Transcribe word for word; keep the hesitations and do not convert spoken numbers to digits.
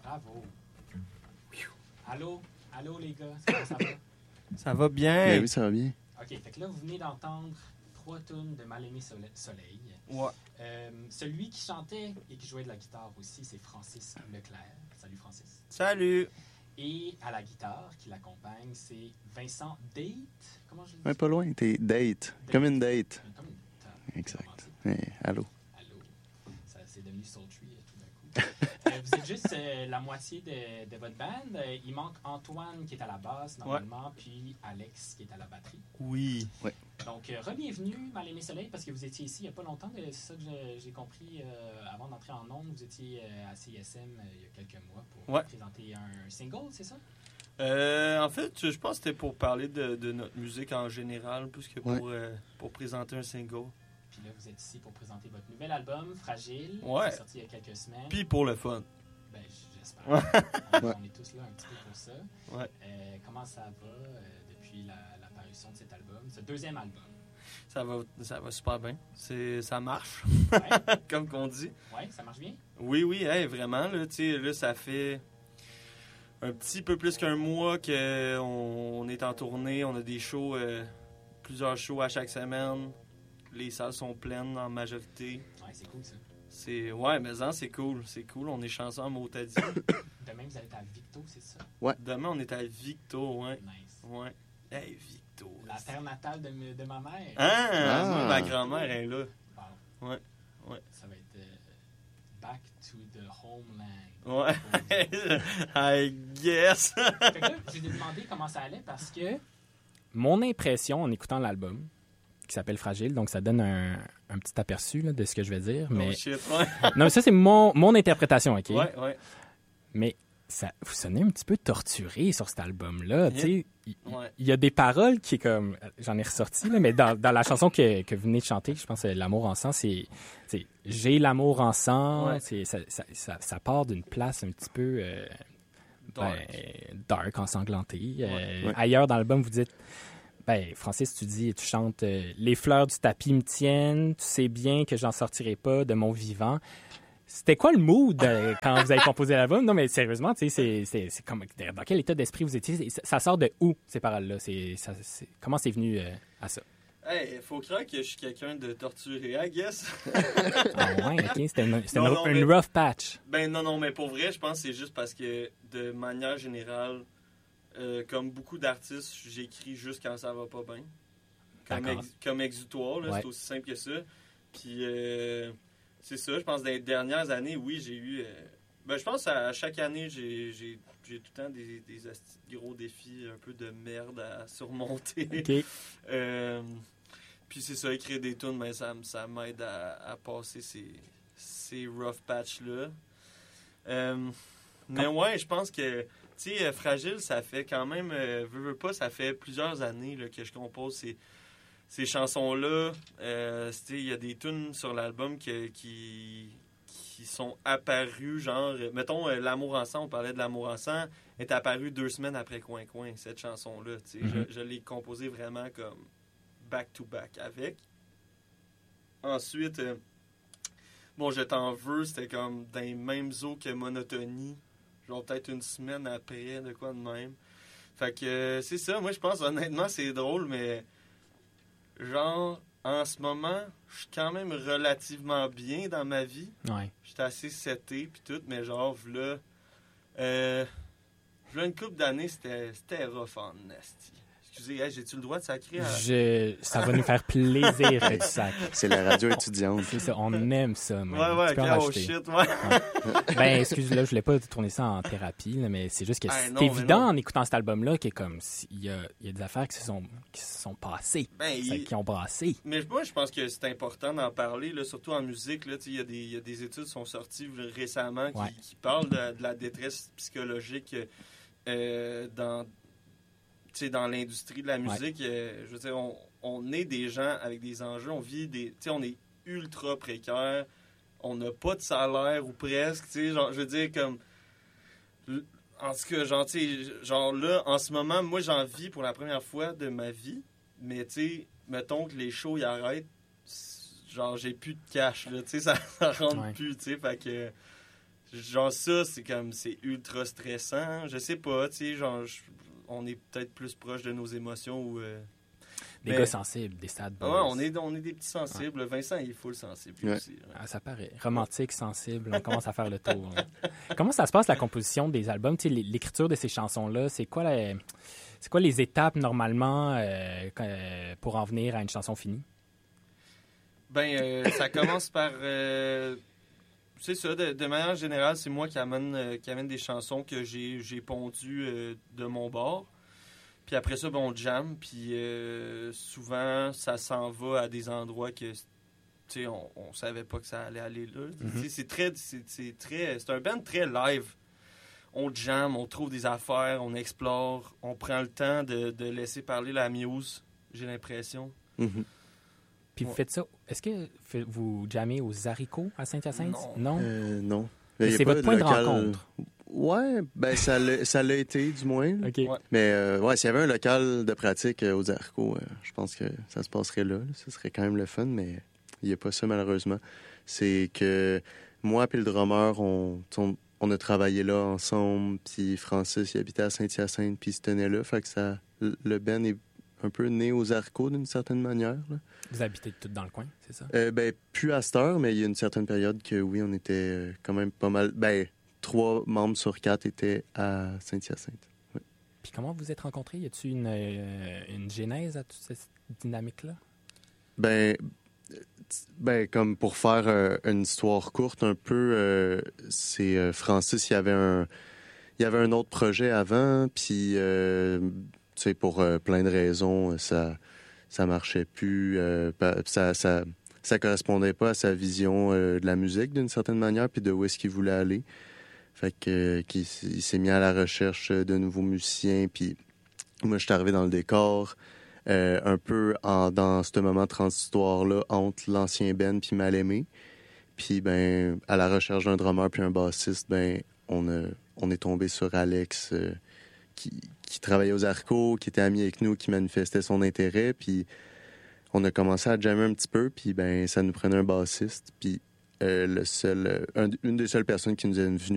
Bravo. Allô? Allô, les gars? Comment ça va? Ça va bien. Ben oui, ça va bien. OK, fait que là, vous venez d'entendre trois tunes de Mal-aimé Sole- Soleil. Ouais. Euh, celui qui chantait et qui jouait de la guitare aussi, c'est Francis Leclerc. Salut, Francis. Salut. Et à la guitare qui l'accompagne, c'est Vincent Date. Comment je le dis? Ouais, pas loin, t'es date. Comme une date. Comme une table. Exact. Hey, allô. Allô. Ça, c'est devenu sultry euh, tout d'un coup. Euh, vous êtes juste euh, la moitié de, de votre band. Euh, il manque Antoine qui est à la basse normalement, puis Alex qui est à la batterie. Oui. Ouais. Donc, euh, re-bienvenue, Mal-aimé Soleil, parce que vous étiez ici il n'y a pas longtemps. C'est ça que j'ai, j'ai compris euh, avant d'entrer en ondes. Vous étiez euh, à C I S M euh, il y a quelques mois pour Ouais. présenter un single, c'est ça? Euh, en fait, je pense que c'était pour parler de, de notre musique en général, plus que pour, Ouais. euh, pour présenter un single. Puis là, vous êtes ici pour présenter votre nouvel album, Fragile, Ouais. qui est sorti il y a quelques semaines. Puis pour le fun. Ben, j'espère. Ouais. On, Ouais. on est tous là un petit peu pour ça. Ouais. Euh, comment ça va euh, depuis la, la parution de cet album, ce deuxième album? Ça va, ça va super bien. C'est, ça marche, Ouais, comme qu'on dit. ouais, ça marche bien? Oui, oui, hey, vraiment. Là, tu sais, là, ça fait un petit peu plus qu'un mois qu'on on est en tournée. On a des shows, euh, plusieurs shows à chaque semaine. Les salles sont pleines en majorité. Ouais, c'est cool ça. C'est, ouais, mais hein, c'est cool. C'est cool. On est chanceux en Motadi. Demain, vous allez être à Victo, c'est ça? Demain, on est à Victo, ouais. Nice. Ouais. Hey, Victo. La terre natale de, me- de ma mère. Ah, Ah. moi, ma grand-mère est là. Wow. Ouais, ouais. Ça va être euh, Back to the Homeland. Ouais. I guess. Fait que là, j'ai demandé comment ça allait parce que mon impression en écoutant l'album, qui s'appelle Fragile, donc ça donne un, un petit aperçu là, de ce que je vais dire. Mais Oh shit, ouais. non, mais ça, c'est mon, mon interprétation, OK? Ouais, ouais. Mais ça, vous sonnez un petit peu torturé sur cet album-là. tu sais. Il Ouais. il y a des paroles qui est comme... J'en ai ressorti, là, mais dans, dans la chanson que, que vous venez de chanter, je pense que L'amour en sang, c'est... c'est J'ai l'amour en sang. Ouais. C'est, ça, ça, ça, ça part d'une place un petit peu... euh, Dark. ben, dark, ensanglantée. Euh, Ouais. Ailleurs dans l'album, vous dites... Ben, Francis, tu dis, tu chantes euh, Les fleurs du tapis me tiennent, tu sais bien que j'en sortirai pas de mon vivant. C'était quoi le mood euh, quand vous avez composé l'album? Non, mais sérieusement, tu sais, c'est, c'est, c'est comme, dans quel état d'esprit vous étiez? Ça, ça sort de où, ces paroles-là? C'est, ça, c'est, comment c'est venu euh, à ça? Hey, faut croire que je suis quelqu'un de torturé, I guess. Ah ouais, OK, c'était une, c'était Non, une, non, une mais- rough patch. Ben non, non, mais pour vrai, je pense que c'est juste parce que, de manière générale, euh, comme beaucoup d'artistes, j'écris juste quand ça va pas bien. Comme, D'accord. ex- comme exutoire, là, Ouais. c'est aussi simple que ça. Puis, euh, c'est ça, je pense, dans les dernières années, oui, j'ai eu... euh, ben, je pense à chaque année, j'ai, j'ai, j'ai tout le temps des, des asti de gros défis, un peu de merde à surmonter. OK. Euh, puis c'est ça, écrire des tunes, mais ça, m- ça m'aide à, à passer ces, ces rough patchs-là. Euh, mais ouais, je pense que, tu sais, euh, Fragile, ça fait quand même, euh, veux, veux pas, ça fait plusieurs années là, que je compose ces, ces chansons-là. Euh, tu sais, il y a des tunes sur l'album que- qui, qui sont apparues, genre, euh, mettons, euh, L'amour en sang, on parlait de L'amour en sang, est apparue deux semaines après Coin Coin, cette chanson-là. Tu sais, Mhm. je, je l'ai composée vraiment comme back-to-back avec. Ensuite, euh, bon, Je t'en veux, c'était comme dans les mêmes eaux que Monotonie. Genre peut-être une semaine après, de quoi de même. Fait que euh, c'est ça, moi je pense honnêtement c'est drôle, mais genre en ce moment, je suis quand même relativement bien dans ma vie. Ouais. J'étais assez seté puis tout, mais genre v'là, euh, v'là une couple d'années, c'était, c'était rough en nasty. Excusez, hey, j'ai-tu le droit de sacrer à... Je, ça va nous faire plaisir que tu sacs. C'est la radio étudiante. C'est ça, on aime ça. Man. Ouais, ouais, Tu peux en ok, oh rajouter. shit, ouais. Ben, excuse-là, je voulais pas tourner ça en thérapie, là, mais c'est juste que Ah, c'est non, mais évident non. en écoutant cet album-là qu'il y a comme il y a, il y a des affaires qui se sont, qui se sont passées, Ben, ça- il- qui ont brassé. Mais moi, je pense que c'est important d'en parler, là, surtout en musique. là, tu sais, Il y, a des- il y a des études qui sont sorties récemment qui, Ouais. qui parlent de, de la détresse psychologique euh, dans, tu sais, dans l'industrie de la musique. Euh, je veux dire, on, on est des gens avec des enjeux, on vit des... tu sais, on est ultra précaire, on n'a pas de salaire ou presque. tu sais, Genre, je veux dire, comme... En tout cas, genre, tu sais, genre là, en ce moment, moi, j'en vis pour la première fois de ma vie. Mais, tu sais, mettons que les shows, ils arrêtent. Genre, j'ai plus de cash, là. Tu sais, ça, ça rentre Ouais. plus, tu sais. Fait que genre ça, c'est comme, c'est ultra stressant. Je sais pas, tu sais, genre, je- on est peut-être plus proche de nos émotions ou... euh, Des mais- gars sensibles, des sad boys. Ouais, on est, on est des petits sensibles. Vincent, il est full sensible lui Ouais. aussi. Ouais. Ah, ça paraît. Romantique, sensible, on commence à faire le tour. hein. Comment ça se passe, la composition des albums? Tu sais, l'écriture de ces chansons-là, c'est quoi, la- c'est quoi les étapes, normalement, euh, quand- euh, pour en venir à une chanson finie? Ben, euh, ça commence par... euh, c'est ça, de, de manière générale, c'est moi qui amène, euh, qui amène des chansons que j'ai, j'ai pondues euh, de mon bord. Puis après ça, ben, on jam. Puis euh, souvent, ça s'en va à des endroits que, tu sais, on, on savait pas que ça allait aller là. Mhm. Tu sais, c'est très, c'est, c'est très, c'est un band très live. On jam, on trouve des affaires, on explore, on prend le temps de, de laisser parler la muse, j'ai l'impression. Mhm. Puis vous Ouais. faites ça, est-ce que fait- vous jammez aux haricots à Saint-Hyacinthe? Non. Euh, non. Mais Il y a c'est pas votre point de local- rencontre. Ouais, ben ça l'a, ça l'a été du moins. là. OK. Ouais. Mais euh, ouais, s'il y avait un local de pratique euh, aux Arcos, euh, je pense que ça se passerait là, là. Ce serait quand même le fun, mais il n'y a pas ça malheureusement. C'est que moi et le drummer, on, on, on a travaillé là ensemble, puis Francis, il habitait à Saint-Hyacinthe, puis il se tenait là. Fait que ça, le Ben est un peu né aux Arcos d'une certaine manière. Là. Vous habitez tout dans le coin, c'est ça? Euh, ben, plus à cette heure, mais il y a une certaine période que oui, on était euh, quand même pas mal. Ben, trois membres sur quatre étaient à Saint-Hyacinthe. Puis comment vous êtes rencontrés? Y a-t-il une, euh, une genèse à toute cette dynamique-là? Ben, euh, ben comme pour faire euh, une histoire courte un peu, euh, c'est euh, Francis, il y avait un, il y avait un autre projet avant, puis euh, tu sais, pour euh, plein de raisons, ça, ça marchait plus, euh, pa- ça, ça, ça correspondait pas à sa vision euh, de la musique d'une certaine manière, puis de où est-ce qu'il voulait aller. Fait que euh, qu'il s- il s'est mis à la recherche de nouveaux musiciens, puis moi, je suis arrivé dans le décor. Euh, un peu en, dans ce moment transitoire-là entre l'ancien Ben puis Mal-Aimé. Puis, ben, à la recherche d'un drummer puis un bassiste, ben, on, a, on est tombé sur Alex euh, qui, qui travaillait aux Arcos, qui était ami avec nous, qui manifestait son intérêt. Puis, on a commencé à jammer un petit peu, puis, ben, ça nous prenait un bassiste. Puis, euh, le seul, euh, un- une des seules personnes qui nous est venue